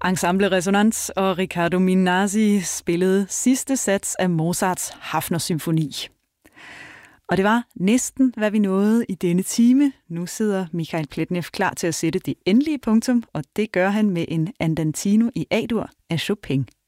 Ensemble Resonans og Riccardo Minasi spillede sidste sats af Mozarts Hafner-symfoni. Og det var næsten, hvad vi nåede i denne time. Nu sidder Michael Pletnev klar til at sætte det endelige punktum, og det gør han med en andantino i A-dur af Chopin.